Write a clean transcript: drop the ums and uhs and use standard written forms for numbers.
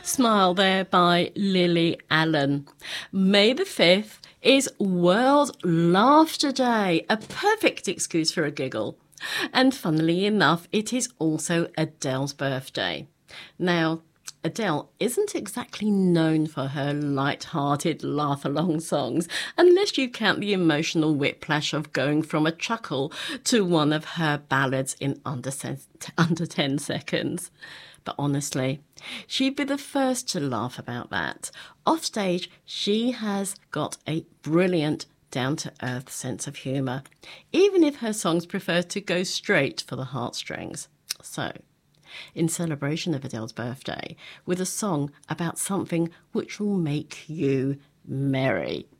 Smile there by Lily Allen. May the 5th is World Laughter Day, a perfect excuse for a giggle. And funnily enough, it is also Adele's birthday. Now, Adele isn't exactly known for her light-hearted laugh-along songs, unless you count the emotional whiplash of going from a chuckle to one of her ballads in under 10 seconds. But honestly, she'd be the first to laugh about that. Offstage, she has got a brilliant down-to-earth sense of humour, even if her songs prefer to go straight for the heartstrings. So, in celebration of Adele's birthday, with a song about something which will make you merry.